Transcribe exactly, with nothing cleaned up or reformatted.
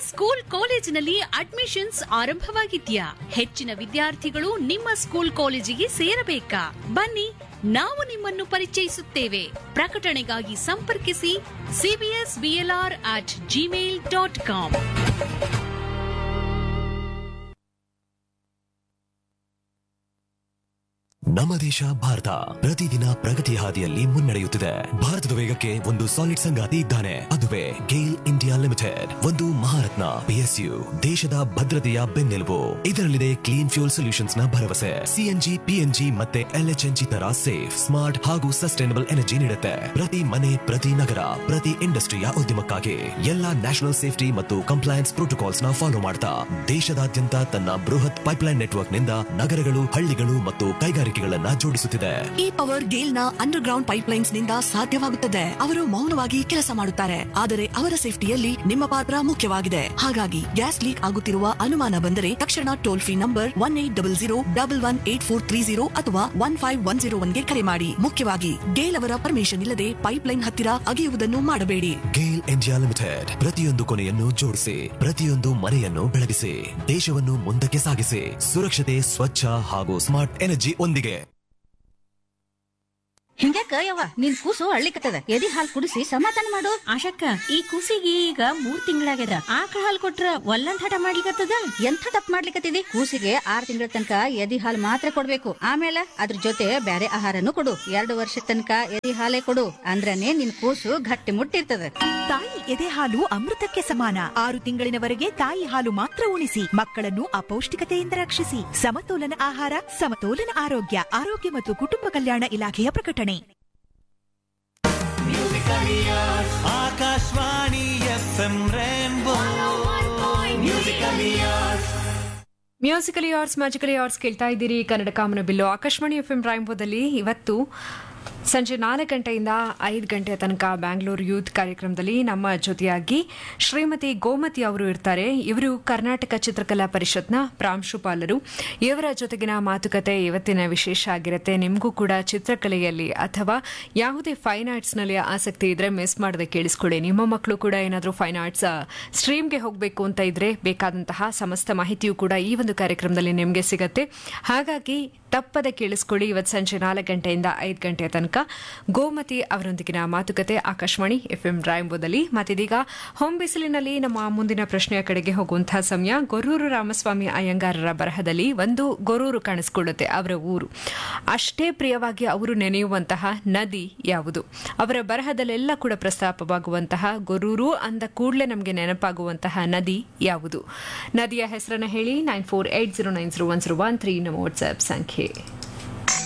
School ಕಾಲೇಜಿನಲ್ಲಿ admissions ಆರಂಭವಾಗಿದ್ಯಾ? ಹೆಚ್ಚಿನ ವಿದ್ಯಾರ್ಥಿಗಳು ನಿಮ್ಮ ಸ್ಕೂಲ್ ಕಾಲೇಜಿಗೆ ಸೇರಬೇಕಾ? ಬನ್ನಿ, ನಾವು ನಿಮ್ಮನ್ನು ಪರಿಚಯಿಸುತ್ತೇವೆ. ಪ್ರಕಟಣೆಗಾಗಿ ಸಂಪರ್ಕಿಸಿ CBS BLR at Gmail dot com. ನಮ್ಮ ದೇಶ ಭಾರತ ಪ್ರತಿದಿನ ಪ್ರಗತಿಯ ಹಾದಿಯಲ್ಲಿ ಮುನ್ನಡೆಯುತ್ತಿದೆ. ಭಾರತದ ವೇಗಕ್ಕೆ ಒಂದು ಸಾಲಿಡ್ ಸಂಗಾತಿ ಇದ್ದಾನೆ, ಅದುವೇ ಗೇಲ್ ಇಂಡಿಯಾ ಲಿಮಿಟೆಡ್. ಒಂದು ಮಹಾರತ್ನ ಪಿಎಸ್ಯು, ದೇಶದ ಭದ್ರತೆಯ ಬೆನ್ನೆಲುಬು. ಇದರಲ್ಲಿದೆ ಕ್ಲೀನ್ ಫ್ಯೂಲ್ ಸೊಲ್ಯೂಷನ್ಸ್ ನ ಭರವಸೆ. ಸಿಎನ್ಜಿ, ಪಿಎನ್ಜಿ ಮತ್ತೆ ಎಲ್ಎಚ್ಎನ್ಜಿ ತರ ಸೇಫ್, ಸ್ಮಾರ್ಟ್ ಹಾಗೂ ಸಸ್ಟೈನಬಲ್ ಎನರ್ಜಿ ನೀಡುತ್ತೆ. ಪ್ರತಿ ಮನೆ, ಪ್ರತಿ ನಗರ, ಪ್ರತಿ ಇಂಡಸ್ಟ್ರಿಯ ಉದ್ಯಮಕ್ಕಾಗಿ ಎಲ್ಲಾ ನ್ಯಾಷನಲ್ ಸೇಫ್ಟಿ ಮತ್ತು ಕಂಪ್ಲೈನ್ಸ್ ಪ್ರೋಟೋಕಾಲ್ಸ್ ನ ಫಾಲೋ ಮಾಡ್ತಾ ದೇಶದಾದ್ಯಂತ ತನ್ನ ಬೃಹತ್ ಪೈಪ್ಲೈನ್ ನೆಟ್ವರ್ಕ್ ನಿಂದ ನಗರಗಳು, ಹಳ್ಳಿಗಳು ಮತ್ತು ಕೈಗಾರಿಕೆಗಳನ್ನ ಜೋಡಿಸುತ್ತಿದೆ. ಈ ಪವರ್ ಗೇಲ್ ನ ಅಂಡರ್ ಗ್ರೌಂಡ್ ಪೈಪ್ಲೈನ್ಸ್ ನಿಂದ ಸಾಧ್ಯವಾಗುತ್ತದೆ. ಅವರು ಮೌನವಾಗಿ ಕೆಲಸ ಮಾಡುತ್ತಾರೆ, ಆದರೆ ಅವರ ಸೇಫ್ಟಿಯಲ್ಲಿ ನಿಮ್ಮ ಪಾತ್ರ ಮುಖ್ಯವಾಗಿದೆ. ಹಾಗಾಗಿ ಗ್ಯಾಸ್ ಲೀಕ್ ಆಗುತ್ತಿರುವ ಅನುಮಾನ ಬಂದರೆ ತಕ್ಷಣ toll free number one eight double zero double one eight four three zero ಅಥವಾ one five one zero one ಗೆ ಕರೆ ಮಾಡಿ. ಮುಖ್ಯವಾಗಿ ಗೇಲ್ ಅವರ ಪರ್ಮಿಷನ್ ಇಲ್ಲದೆ ಪೈಪ್ಲೈನ್ ಹತ್ತಿರ ಅಗೆಯುವುದನ್ನು ಮಾಡಬೇಡಿ. ಗೇಲ್ ಇಂಡಿಯಾ ಲಿಮಿಟೆಡ್, ಪ್ರತಿಯೊಂದು ಕೊನೆಯನ್ನು ಜೋಡಿಸಿ, ಪ್ರತಿಯೊಂದು ಮನೆಯನ್ನು ಬೆಳಗಿಸಿ, ದೇಶವನ್ನು ಮುಂದಕ್ಕೆ ಸಾಗಿಸಿ. ಸುರಕ್ಷತೆ, ಸ್ವಚ್ಛ ಹಾಗೂ ಸ್ಮಾರ್ಟ್ ಎನರ್ಜಿ ಒಂದಿಗೆ. ಹಿಂಗ್ಯಾಕ ಯವ್ವ ನಿನ್ ಕೂಸು ಅಳ್ಳಿಕತ್ತದ, ಎದಿ ಹಾಲ್ ಕುಡಿಸಿ ಸಮಾಧಾನ ಮಾಡು. ಆಶಕ್ಕ, ಈ ಕೂಸಿಗೆ ಈಗ ಮೂರ್ ತಿಂಗಳಾಗ್ಯದ. ಆಕಳ ಹಾಲ್ ಕೊಟ್ರ ಒಲ್ಲಂದ್ ಹಠ ಮಾಡ್ಲಿಕತ್ತದ. ಎಂಥ ತಪ್ಪು ಮಾಡ್ಲಿಕತ್ತಿದಿ? ಕೂಸಿಗೆ ಆರ್ ತಿಂಗಳ ತನಕ ಎದಿ ಹಾಲ್ ಮಾತ್ರ ಕೊಡ್ಬೇಕು. ಆಮೇಲೆ ಅದ್ರ ಜೊತೆ ಬ್ಯಾರೆ ಆಹಾರನು ಕೊಡು. ಎರಡು ವರ್ಷ ತನಕ ಎದಿ ಹಾಲೇ ಕೊಡು, ಅಂದ್ರನೇ ನಿನ್ ಕೂಸು ಗಟ್ಟಿ ಮುಟ್ಟಿರ್ತದ. ತಾಯಿ ಎದೆ ಹಾಲು ಅಮೃತಕ್ಕೆ ಸಮಾನ. ಆರು ತಿಂಗಳಿನವರೆಗೆ ತಾಯಿ ಹಾಲು ಮಾತ್ರ ಉಣಿಸಿ, ಮಕ್ಕಳನ್ನು ಅಪೌಷ್ಟಿಕತೆಯಿಂದ ರಕ್ಷಿಸಿ. ಸಮತೋಲನ ಆಹಾರ, ಸಮತೋಲನ ಆರೋಗ್ಯ. ಆರೋಗ್ಯ ಮತ್ತು ಕುಟುಂಬ ಕಲ್ಯಾಣ ಇಲಾಖೆಯ ಪ್ರಕಟಣೆ. Akashvani FM rainbow musical years. Musical years magical years ಕೇಳ್ತಾ ಇದ್ದೀರಿ. ಕನ್ನಡ ಕಾಮನ ಬಿಲ್ಲು ಆಕಾಶವಾಣಿ ಎಫ್ಎಂ ರೇನ್ಬೋದಲ್ಲಿ ಇವತ್ತು ಸಂಜೆ ನಾಲ್ಕು ಗಂಟೆಯಿಂದ ಐದು ಗಂಟೆಯ ತನಕ ಬ್ಯಾಂಗ್ಳೂರು ಯೂತ್ ಕಾರ್ಯಕ್ರಮದಲ್ಲಿ ನಮ್ಮ ಜೊತೆಯಾಗಿ ಶ್ರೀಮತಿ ಗೋಮತಿ ಅವರು ಇರ್ತಾರೆ. ಇವರು ಕರ್ನಾಟಕ ಚಿತ್ರಕಲಾ ಪರಿಷತ್ನ ಪ್ರಾಂಶುಪಾಲರು. ಇವರ ಜೊತೆಗಿನ ಮಾತುಕತೆ ಇವತ್ತಿನ ವಿಶೇಷ ಆಗಿರುತ್ತೆ. ನಿಮಗೂ ಕೂಡ ಚಿತ್ರಕಲೆಯಲ್ಲಿ ಅಥವಾ ಯಾವುದೇ ಫೈನ್ ಆರ್ಟ್ಸ್ನಲ್ಲಿ ಆಸಕ್ತಿ ಇದ್ರೆ ಮಿಸ್ ಮಾಡದೆ ಕೇಳಿಸ್ಕೊಳ್ಳಿ. ನಿಮ್ಮ ಮಕ್ಕಳು ಕೂಡ ಏನಾದರೂ ಫೈನ್ ಆರ್ಟ್ಸ್ ಸ್ಟ್ರೀಮ್ಗೆ ಹೋಗಬೇಕು ಅಂತ ಇದ್ರೆ ಬೇಕಾದಂತಹ ಸಮಸ್ತ ಮಾಹಿತಿಯೂ ಕೂಡ ಈ ಒಂದು ಕಾರ್ಯಕ್ರಮದಲ್ಲಿ ನಿಮಗೆ ಸಿಗುತ್ತೆ. ಹಾಗಾಗಿ ತಪ್ಪದೆ ಕೇಳಿಸ್ಕೊಳ್ಳಿ. ಇವತ್ತು ಸಂಜೆ ನಾಲ್ಕು ಗಂಟೆಯಿಂದ ಐದು ಗಂಟೆಯ ತನಕ ಗೋಮತಿ ಅವರೊಂದಿಗಿನ ಮಾತುಕತೆ ಆಕಾಶವಾಣಿ ಎಫ್ಎಂ ರಾಯಂಬೋದಲ್ಲಿ. ಮತ್ತಿದೀಗ ಹೊಂಬಿಸಿಲಿನಲ್ಲಿ ನಮ್ಮ ಮುಂದಿನ ಪ್ರಶ್ನೆಯ ಕಡೆಗೆ ಹೋಗುವಂತಹ ಸಮಯ. ಗೊರೂರು ರಾಮಸ್ವಾಮಿ ಅಯ್ಯಂಗಾರರ ಬರಹದಲ್ಲಿ ಒಂದು ಗೊರೂರು ಕಾಣಿಸಿಕೊಳ್ಳುತ್ತೆ, ಅವರ ಊರು. ಅಷ್ಟೇ ಪ್ರಿಯವಾಗಿ ಅವರು ನೆನೆಯುವಂತಹ ನದಿ ಯಾವುದು? ಅವರ ಬರಹದಲ್ಲೆಲ್ಲ ಕೂಡ ಪ್ರಸ್ತಾಪವಾಗುವಂತಹ ಗೊರೂರು ಅಂದ ಕೂಡಲೇ ನಮಗೆ ನೆನಪಾಗುವಂತಹ ನದಿ ಯಾವುದು? ನದಿಯ ಹೆಸರನ್ನು ಹೇಳಿ. Nine four eight zero nine zero one zero one three ನಮ್ಮ ವಾಟ್ಸ್ಆಪ್ ಸಂಖ್ಯೆ.